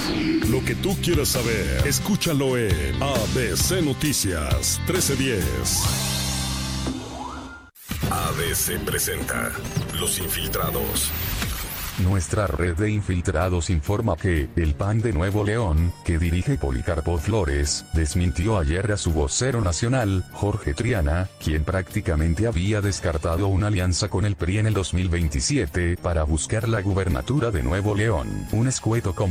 Lo que tú quieras saber, escúchalo en ABC Noticias 1310. ABC presenta Los Infiltrados. Nuestra red de infiltrados informa que el PAN de Nuevo León, que dirige Policarpo Flores, desmintió ayer a su vocero nacional, Jorge Triana, quien prácticamente había descartado una alianza con el PRI en el 2027 para buscar la gubernatura de Nuevo León. Un escueto